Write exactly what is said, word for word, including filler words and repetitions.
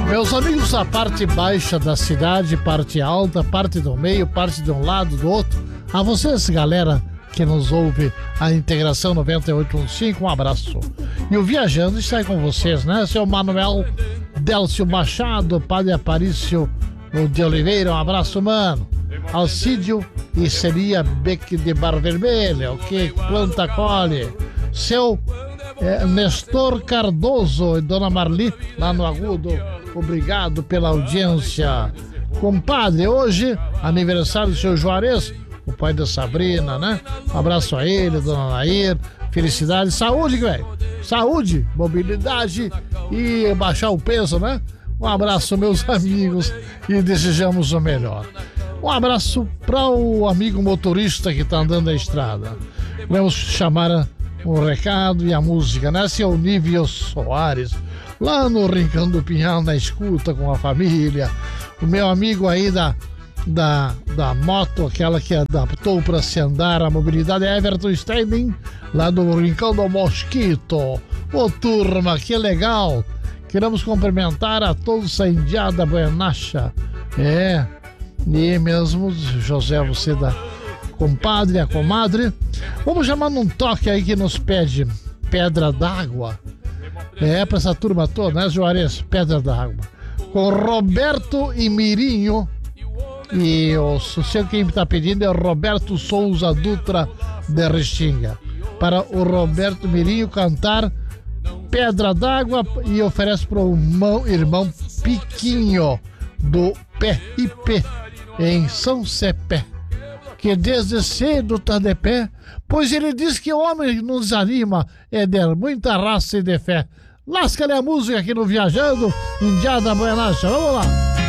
Meus amigos, a parte baixa da cidade, parte alta, parte do meio, parte de um lado, do outro. A vocês, galera que nos ouve a Integração noventa e oito ponto cinco, um abraço. E o Viajando está aí com vocês, né? Seu Manuel Délcio Machado, Padre Aparício de Oliveira, um abraço, mano. Alcídio e Celia Beck de Bar Vermelha, ok? Planta Colhe. Seu é, Nestor Cardoso e Dona Marli, lá no Agudo, obrigado pela audiência. Compadre, hoje, aniversário do seu Juarez, o pai da Sabrina, né? Um abraço a ele, Dona Nair, felicidade, saúde, velho. Saúde, mobilidade e baixar o peso, né? Um abraço, meus amigos, e desejamos o melhor. Um abraço para o amigo motorista que está andando na estrada. Vamos chamar um recado e a música, né? Esse é o Nívio Soares, lá no Rincão do Pinhal, na escuta com a família. O meu amigo aí da, da, da moto, aquela que adaptou para se andar a mobilidade, é Everton Steinman, lá do Rincão do Mosquito. Ô turma, que legal! Queremos cumprimentar a todos a Indiada Buenacha. É, e mesmo, José, você da compadre, a comadre. Vamos chamar num toque aí que nos pede Pedra d'Água. É, pra essa turma toda, né, Juarez? Pedra d'Água. Com Roberto e Mirinho. E o sei quem está pedindo é o Roberto Souza Dutra de Restinga. Para o Roberto Mirinho cantar Pedra d'Água e oferece para o irmão, irmão Piquinho do P I P em São Cepé, que desde cedo tá de pé, pois ele diz que o homem nos anima é de muita raça e de fé. Lasca-lhe a música aqui no Viajando, Indiada Buenacha, vamos lá.